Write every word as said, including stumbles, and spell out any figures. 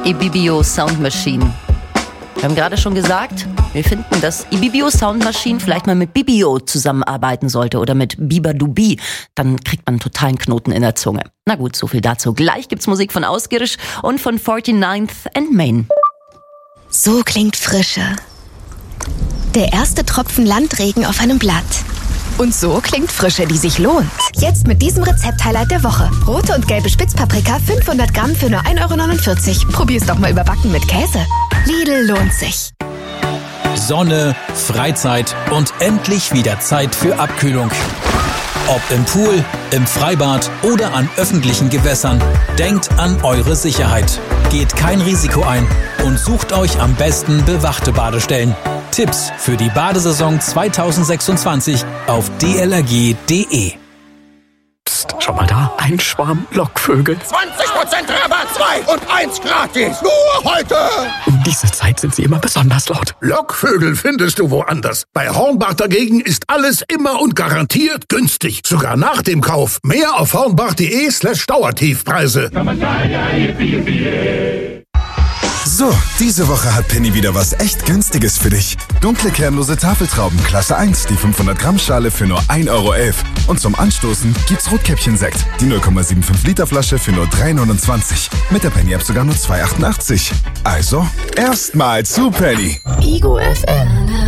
Ibibio Sound Machine. Wir haben gerade schon gesagt, wir finden, dass Ibibio Sound Machine vielleicht mal mit Bibio zusammenarbeiten sollte oder mit Bibadubi. Dann kriegt man einen totalen Knoten in der Zunge. Na gut, so viel dazu. Gleich gibt's Musik von Ausgirisch und von forty-ninth and Main. So klingt Frische. Der erste Tropfen Landregen auf einem Blatt. Und so klingt Frische, die sich lohnt. Jetzt mit diesem Rezept-Highlight der Woche. Rote und gelbe Spitzpaprika, fünfhundert Gramm für nur ein Euro neunundvierzig. Probier's doch mal überbacken mit Käse. Lidl lohnt sich. Sonne, Freizeit und endlich wieder Zeit für Abkühlung. Ob im Pool, im Freibad oder an öffentlichen Gewässern, denkt an eure Sicherheit. Geht kein Risiko ein und sucht euch am besten bewachte Badestellen. Tipps für die Badesaison zwanzig sechsundzwanzig auf d l r g punkt d e. Psst, schau mal da, ein Schwarm Lockvögel. zwanzig Prozent Rabatt, zwei und eins gratis. Nur heute. Um diese Zeit sind sie immer besonders laut. Lockvögel findest du woanders. Bei Hornbach dagegen ist alles immer und garantiert günstig. Sogar nach dem Kauf. Mehr auf hornbach.de slash Dauertiefpreise. So, diese Woche hat Penny wieder was echt Günstiges für dich. Dunkle kernlose Tafeltrauben Klasse eins, die fünfhundert Gramm Schale für nur ein Euro elf. Und zum Anstoßen gibt's Rotkäppchen-Sekt, die null Komma fünfundsiebzig Liter Flasche für nur drei neunundzwanzig. Mit der Penny-App sogar nur zwei achtundachtzig. Also, erstmal zu Penny. Igo F M.